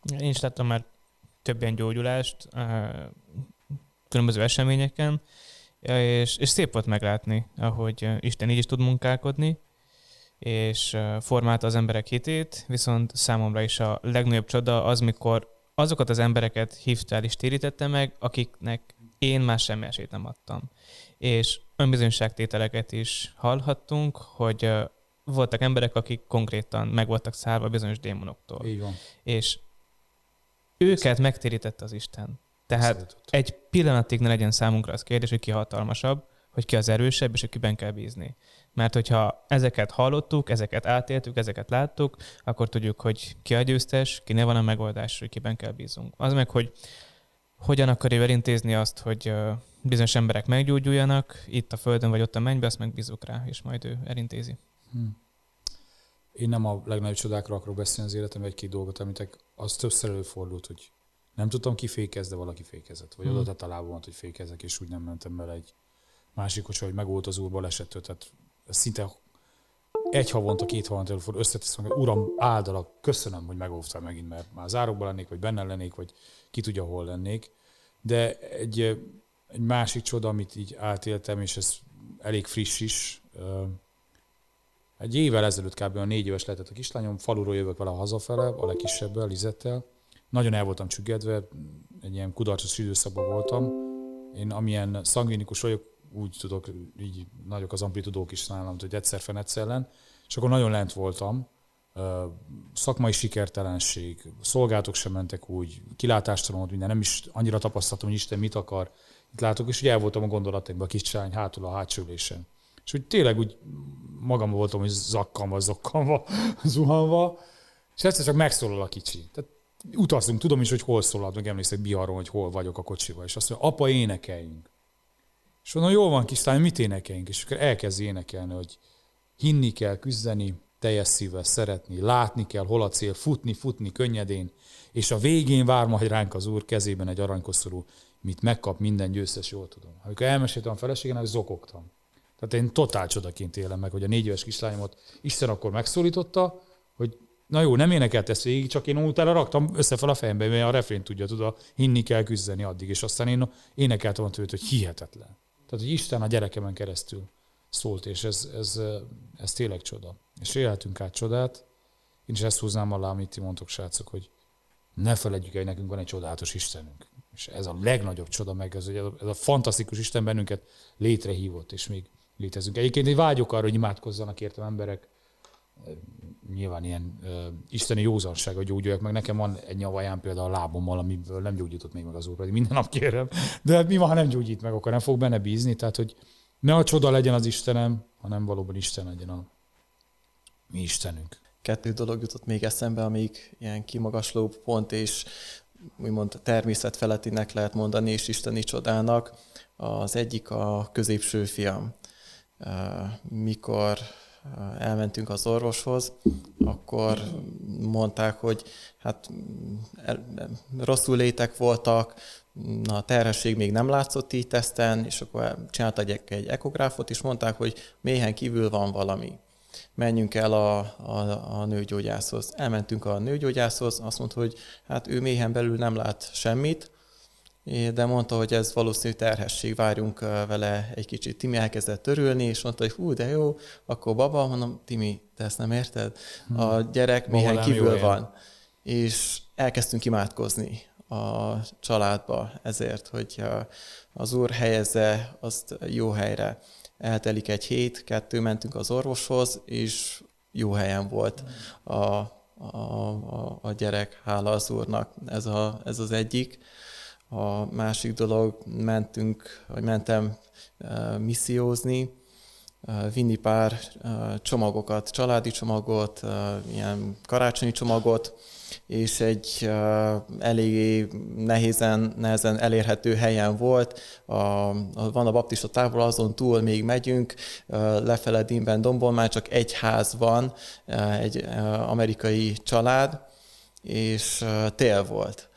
Én is láttam már több ilyen gyógyulást különböző eseményeken, és szép volt meglátni, ahogy Isten így is tud munkálkodni, és formálta az emberek hitét, viszont számomra is a legnagyobb csoda az, mikor azokat az embereket hívta el és térítette meg, akiknek én már semmi esélyt nem adtam. És önbizonyságtételeket is hallhattunk, hogy voltak emberek, akik konkrétan meg voltak szállva bizonyos démonoktól. Így van. És őket megtérítette az Isten. Tehát egy pillanatig ne legyen számunkra az kérdés, hogy ki hatalmasabb, hogy ki az erősebb, és hogy kiben kell bízni. Mert hogyha ezeket hallottuk, ezeket átéltük, ezeket láttuk, akkor tudjuk, hogy ki a győztes, ki ne van a megoldás, hogy kiben kell bízunk. Az meg, hogy hogyan akarja elintézni azt, hogy bizonyos emberek meggyógyuljanak, itt a földön vagy ott a mennyben, azt megbízunk rá, és majd ő elintézi. Én nem a legnagyobb csodákról akarok beszélni az életemben, egy-két dolgot említek. Az többször előfordult, hogy nem tudtam ki fékez, de valaki fékezett. Vagy oda tett a lábamat, hogy fékezek, és úgy nem mentem bele egy másik kocsi, hogy megvolt az úr balesettől. Tehát szinte egy havonta, 2 havonta előfordul, összeteszem, hogy Uram, áldalak, köszönöm, hogy megóvtál megint, mert már zárokban lennék, vagy benne lennék, vagy ki tudja, hol lennék. De egy másik csoda, amit így átéltem, és ez elég friss is, egy évvel ezelőtt kb. 4 éves lehetett a kislányom, faluról jövök vele hazafele, a legkisebbel, Lizettel. Nagyon el voltam csüggedve, egy ilyen kudarcos időszakban voltam. Én amilyen szangvinikus vagyok, úgy tudok, így nagyok az amplitudók is nálam, hogy egyszer fenn, egyszer ellen. És akkor nagyon lent voltam. Szakmai sikertelenség, szolgálatok sem mentek úgy, kilátástalan minden, nem is annyira tapasztaltam, hogy Isten mit akar. Itt látok, és ugye el voltam a gondolataimban, a kiscsány hátul a hátsó ülésen. És úgy tényleg úgy magamban voltam, hogy zokkanva, zuhanva, és egyszer csak megszólal a kicsi. Tehát utazunk, tudom is, hogy hol szólalt, meg emlékszek Biharon, hogy hol vagyok a kocsival, és azt mondja, apa, énekeljünk. És mondom, jól van, kislány, mit énekeljünk? És akkor elkezdi énekelni, hogy hinni kell, küzdeni, teljes szívvel szeretni, látni kell, hol a cél, futni könnyedén, és a végén vár majd ránk az Úr, kezében egy aranykoszorú, mit megkap minden győztes, jól tudom. Amikor elmeséltem a feleségemnek, zokogtam. Tehát én totál csodaként élem meg, hogy a 4 éves kislányomat Isten akkor megszólította, hogy na jó, nem énekelt ezt végig, csak én utána raktam össze fel a fejembe, mert a refrént tudja, hinni kell, küzdeni addig, és aztán én énekeltem tőle, hogy hihetetlen. Tehát, hogy Isten a gyerekemen keresztül szólt, és ez tényleg csoda. És élhetünk át csodát. Én is ezt húznám alá, amit ti mondtok, srácok, hogy ne feledjük el, hogy nekünk van egy csodálatos Istenünk. És ez a legnagyobb csoda meg, ez a fantasztikus Isten bennünket létrehívott, és még létezünk. Egyébként én vágyok arra, hogy imádkozzanak értem emberek, nyilván ilyen isteni józanság, hogy gyógyuljak meg. Nekem van egy nyavajám például a lábommal, amiből nem gyógyított még meg az Úr, pedig minden nap kérem. De mi van, ha nem gyógyít meg, akkor nem fog benne bízni. Tehát, hogy ne a csoda legyen az Istenem, hanem valóban Isten legyen a mi Istenünk. 2 dolog jutott még eszembe, amik ilyen kimagasló pont, és úgymond természetfeletinek lehet mondani, és isteni csodának. Az egyik a középső fiam. Mikor elmentünk az orvoshoz, akkor mondták, hogy hát rosszul létek voltak, a terhesség még nem látszott így teszten, és akkor csináltak egy ekográfot, és mondták, hogy méhen kívül van valami. Menjünk el a nőgyógyászhoz. Elmentünk a nőgyógyászhoz, azt mondta, hogy hát ő méhen belül nem lát semmit, de mondta, hogy ez valószínű terhesség, várjunk vele egy kicsit. Timi elkezdett örülni, és mondta, hogy hú, de jó, akkor baba, mondom, Timi, te ezt nem érted? A gyerek méhen kívül van. És elkezdtünk imádkozni a családba ezért, hogy az Úr helyezze azt jó helyre. Eltelik 1 hét, 2 mentünk az orvoshoz, és jó helyen volt a gyerek, hála az Úrnak. Ez az egyik. A másik dolog, mentem missziózni, vinni pár csomagokat, családi csomagot, ilyen karácsonyi csomagot, és egy eléggé nehezen elérhető helyen volt. Van a baptista tábor, azon túl még megyünk, lefele Dínben dombon már csak egy ház van, egy amerikai család, és tél volt.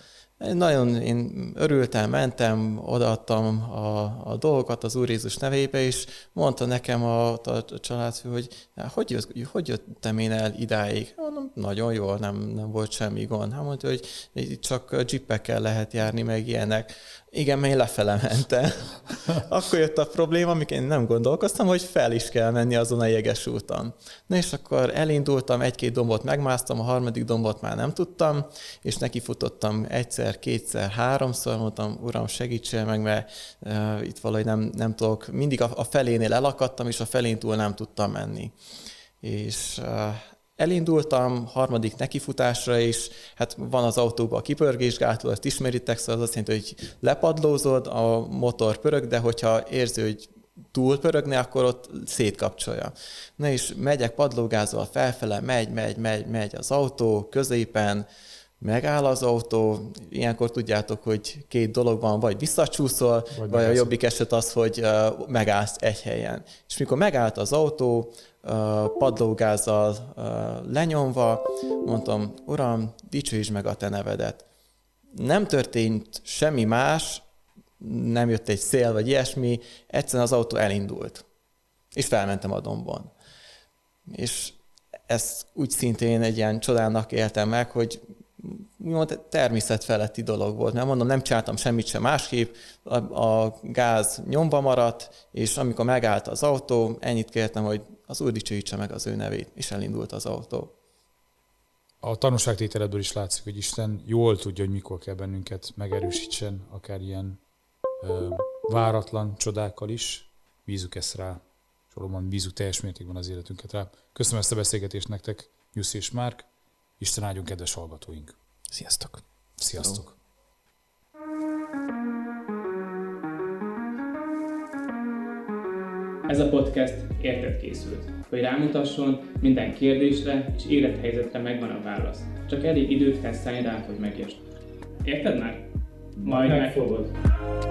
Én örültem, mentem, odaadtam a dolgokat az Úr Jézus nevébe, és mondta nekem a családfő, hogy jöttem én el idáig. Mondom, nagyon jól, nem volt semmi gond. Hát mondta, hogy csak jeepekkel lehet járni, meg ilyenek. Igen, mert én lefele mentem. Akkor jött a probléma, amikor én nem gondolkoztam, hogy fel is kell menni azon a jeges úton. Na és akkor elindultam, 1-2 dombot megmásztam, a 3. dombot már nem tudtam, és nekifutottam 1-szer, 2-szer, 3-szor, mondtam, Uram, segítsél meg, mert itt valahogy nem tudok. Mindig a felénél elakadtam, és a felén túl nem tudtam menni. És elindultam 3. nekifutásra is, hát van az autóban a kipörgésgátló, ezt ismeritek, szóval az azt jelenti, hogy lepadlózod, a motor pörög, de hogyha érzi, hogy túl pörögne, akkor ott szétkapcsolja. Na és megyek padlógázval felfele, megy az autó, középen megáll az autó, ilyenkor tudjátok, hogy 2 dolog van, vagy visszacsúszol, vagy a jobbik eset az, hogy megállsz egy helyen. És mikor megállt az autó, padlógázzal lenyomva, mondtam, Uram, dicsőítsd meg a te nevedet. Nem történt semmi más, nem jött egy szél, vagy ilyesmi, egyszerűen az autó elindult. És felmentem a dombon. És ezt úgy szintén egy ilyen csodának éltem meg, hogy úgymond természetfeletti dolog volt. Mert mondom, nem csináltam semmit sem másképp, a gáz nyomva maradt, és amikor megállt az autó, ennyit kértem, hogy az Úr dicsőítse meg az ő nevét, és elindult az autó. A tanúságtételedből is látszik, hogy Isten jól tudja, hogy mikor kell bennünket megerősítsen, akár ilyen váratlan csodákkal is. Bízzuk ezt rá, Solomon, bízzuk teljes mértékben az életünket rá. Köszönöm ezt a beszélgetést nektek, Jussi és Márk. Isten áldjon, kedves hallgatóink! Sziasztok! Sziasztok! Ez a podcast érted készült, hogy rámutasson, minden kérdésre és élethelyzetre megvan a válasz. Csak elég időt kell szállni rá, hogy megértsd. Érted már? Majd megfogod.